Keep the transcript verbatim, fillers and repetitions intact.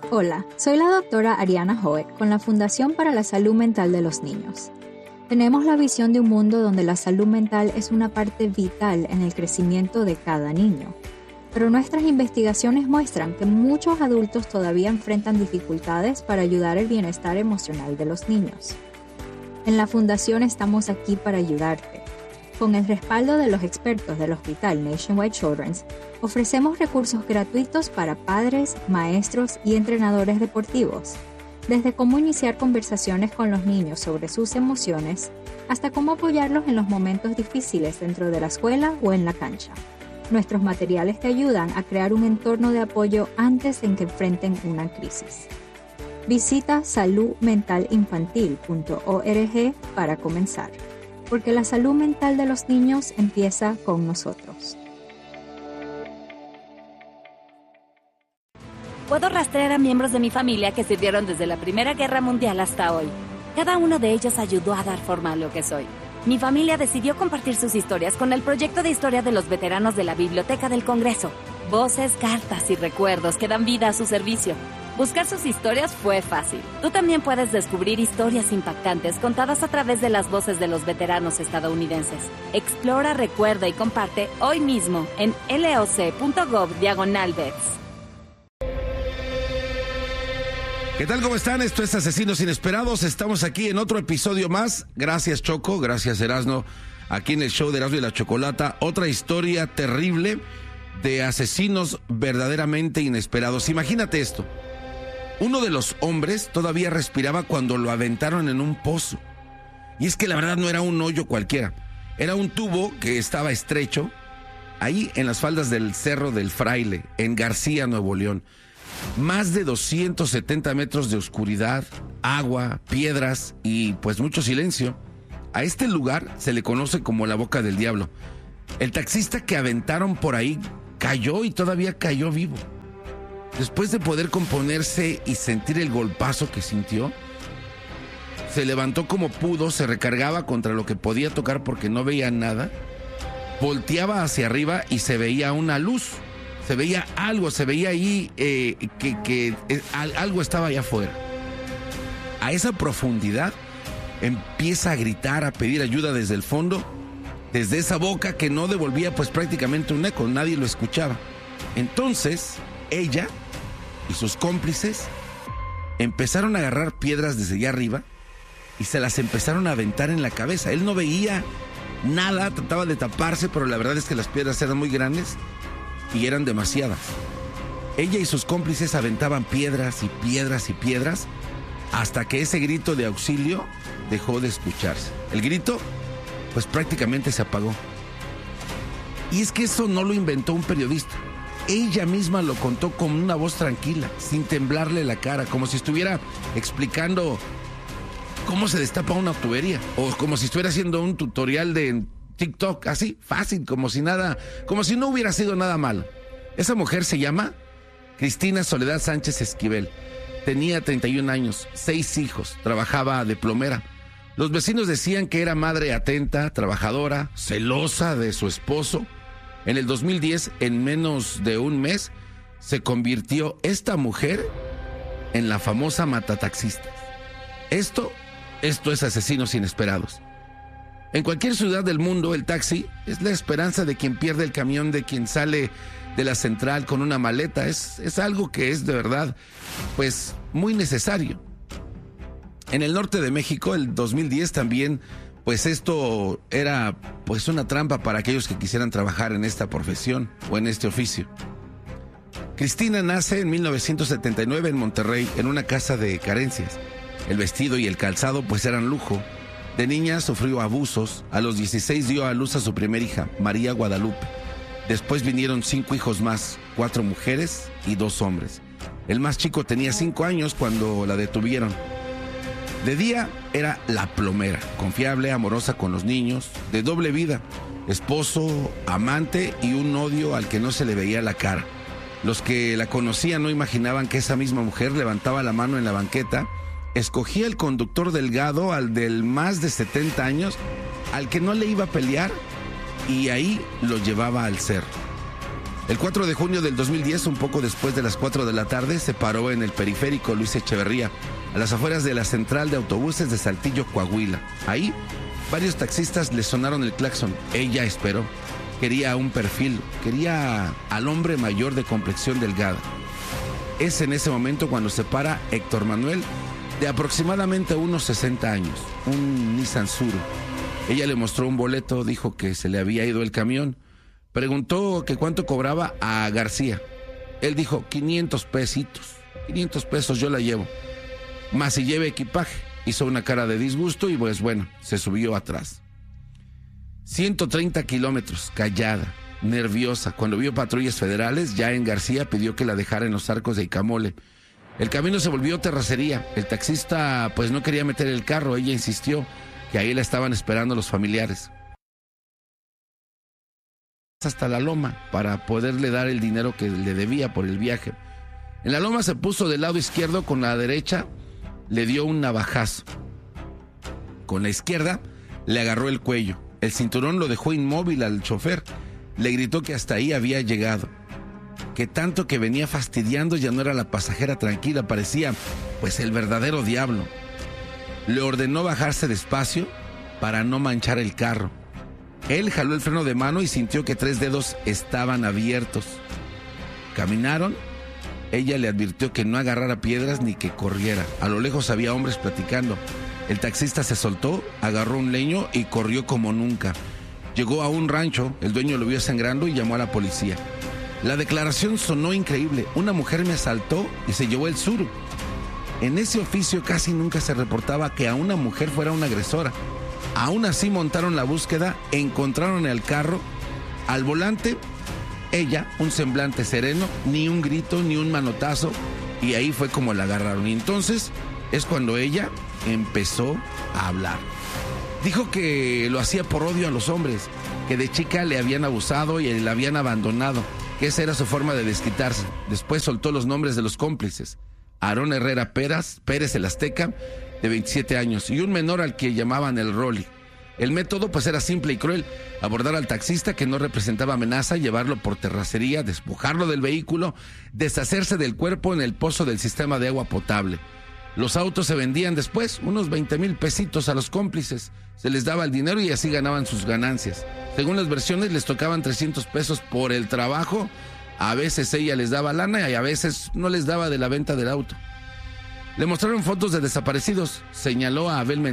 Hola, soy la doctora Ariana Hoek con la Fundación para la Salud Mental de los Niños. Tenemos la visión de un mundo donde la salud mental es una parte vital en el crecimiento de cada niño. Pero nuestras investigaciones muestran que muchos adultos todavía enfrentan dificultades para ayudar el bienestar emocional de los niños. En la Fundación estamos aquí para ayudarte. Con el respaldo de los expertos del Hospital Nationwide Children's, ofrecemos recursos gratuitos para padres, maestros y entrenadores deportivos, desde cómo iniciar conversaciones con los niños sobre sus emociones, hasta cómo apoyarlos en los momentos difíciles dentro de la escuela o en la cancha. Nuestros materiales te ayudan a crear un entorno de apoyo antes en que enfrenten una crisis. Visita salud mental infantil punto org para comenzar, porque la salud mental de los niños empieza con nosotros. Puedo rastrear a miembros de mi familia que sirvieron desde la Primera Guerra Mundial hasta hoy. Cada uno de ellos ayudó a dar forma a lo que soy. Mi familia decidió compartir sus historias con el proyecto de historia de los veteranos de la Biblioteca del Congreso. Voces, cartas y recuerdos que dan vida a su servicio. Buscar sus historias fue fácil. Tú también puedes descubrir historias impactantes contadas a través de las voces de los veteranos estadounidenses. Explora, recuerda y comparte hoy mismo en loc.gov diagonal vets. ¿Qué tal? ¿Cómo están? Esto es Asesinos Inesperados. Estamos aquí en otro episodio más. Gracias, Choco. Gracias, Erasno. Aquí en el show de Erasno y la Chocolata. Otra historia terrible de asesinos verdaderamente inesperados. Imagínate esto. Uno de los hombres todavía respiraba cuando lo aventaron en un pozo. Y es que la verdad no era un hoyo cualquiera. Era un tubo que estaba estrecho ahí en las faldas del Cerro del Fraile, en García, Nuevo León. Más de doscientos setenta metros de oscuridad, agua, piedras y pues mucho silencio. A este lugar se le conoce como la Boca del Diablo. El taxista que aventaron por ahí cayó y todavía cayó vivo. Después de poder componerse y sentir el golpazo que sintió, se levantó como pudo, se recargaba contra lo que podía tocar porque no veía nada, volteaba hacia arriba y se veía una luz. Se veía algo, se veía ahí eh, que, que eh, algo estaba allá afuera. A esa profundidad empieza a gritar, a pedir ayuda desde el fondo, desde esa boca que no devolvía pues prácticamente un eco, nadie lo escuchaba. Entonces, ella y sus cómplices empezaron a agarrar piedras desde allá arriba y se las empezaron a aventar en la cabeza. Él no veía nada, trataba de taparse, pero la verdad es que las piedras eran muy grandes y eran demasiadas. Ella y sus cómplices aventaban piedras y piedras y piedras hasta que ese grito de auxilio dejó de escucharse. El grito, pues prácticamente se apagó. Y es que eso no lo inventó un periodista. Ella misma lo contó con una voz tranquila, sin temblarle la cara, como si estuviera explicando cómo se destapa una tubería, o como si estuviera haciendo un tutorial de TikTok, así, fácil, como si nada, como si no hubiera sido nada malo. Esa mujer se llama Cristina Soledad Sánchez Esquivel. Tenía treinta y un años, seis hijos, trabajaba de plomera. Los vecinos decían que era madre atenta, trabajadora, celosa de su esposo. En el dos mil diez, en menos de un mes, se convirtió esta mujer en la famosa matataxista. Esto, esto es Asesinos Inesperados. En cualquier ciudad del mundo, el taxi es la esperanza de quien pierde el camión, de quien sale de la central con una maleta. Es, es algo que es de verdad, pues, muy necesario. En el norte de México, el dos mil diez también, pues esto era pues una trampa para aquellos que quisieran trabajar en esta profesión o en este oficio. Cristina nace en mil novecientos setenta y nueve en Monterrey, en una casa de carencias. El vestido y el calzado pues eran lujo. De niña sufrió abusos. A los dieciséis dio a luz a su primera hija, María Guadalupe. Después vinieron cinco hijos más, cuatro mujeres y dos hombres. El más chico tenía cinco años cuando la detuvieron. De día era la plomera, confiable, amorosa con los niños, de doble vida, esposo, amante y un odio al que no se le veía la cara. Los que la conocían no imaginaban que esa misma mujer levantaba la mano en la banqueta, escogía el conductor delgado, al del más de setenta años, al que no le iba a pelear, y ahí lo llevaba al cerro. El cuatro de junio del dos mil diez, un poco después de las cuatro de la tarde, se paró en el periférico Luis Echeverría, a las afueras de la central de autobuses de Saltillo, Coahuila. Ahí, varios taxistas le sonaron el claxon. Ella esperó. Quería un perfil, quería al hombre mayor de complexión delgada. Es en ese momento cuando se para Héctor Manuel, de aproximadamente unos sesenta años, un Nissan Suru. Ella le mostró un boleto, dijo que se le había ido el camión. Preguntó que cuánto cobraba a García. Él dijo, quinientos pesitos, quinientos pesos yo la llevo. Más si lleve equipaje. Hizo una cara de disgusto y pues bueno, se subió atrás. ciento treinta kilómetros, callada, nerviosa. Cuando vio patrullas federales, ya en García pidió que la dejara en los arcos de Icamole. El camino se volvió terracería. El taxista pues no quería meter el carro. Ella insistió que ahí la estaban esperando los familiares. Hasta la loma para poderle dar el dinero que le debía por el viaje. En la loma se puso del lado izquierdo, con la derecha le dio un navajazo. Con la izquierda le agarró el cuello. El cinturón lo dejó inmóvil al chofer. Le gritó que hasta ahí había llegado, que tanto que venía fastidiando ya no era la pasajera tranquila, parecía pues el verdadero diablo. Le ordenó bajarse despacio para no manchar el carro. Él jaló el freno de mano y sintió que tres dedos estaban abiertos. Caminaron. Ella le advirtió que no agarrara piedras ni que corriera. A lo lejos había hombres platicando. El taxista se soltó, agarró un leño y corrió como nunca. Llegó a un rancho, el dueño lo vio sangrando y llamó a la policía. La declaración sonó increíble. Una mujer me asaltó y se llevó el Suru. En ese oficio casi nunca se reportaba que a una mujer fuera una agresora. Aún así montaron la búsqueda, encontraron el carro, al volante, ella, un semblante sereno, ni un grito, ni un manotazo, y ahí fue como la agarraron. Y entonces es cuando ella empezó a hablar. Dijo que lo hacía por odio a los hombres, que de chica le habían abusado y la habían abandonado, que esa era su forma de desquitarse. Después soltó los nombres de los cómplices: Aarón Herrera Pérez, Pérez el Azteca, de veintisiete años, y un menor al que llamaban el Rolly. El método pues era simple y cruel: abordar al taxista, que no representaba amenaza, llevarlo por terracería, despojarlo del vehículo, deshacerse del cuerpo en el pozo del sistema de agua potable. Los autos se vendían después, unos veinte mil pesitos a los cómplices. Se les daba el dinero y así ganaban sus ganancias. Según las versiones, les tocaban trescientos pesos por el trabajo. A veces ella les daba lana y a veces no les daba de la venta del auto. Le mostraron fotos de desaparecidos. Señaló a Abel Mendoza.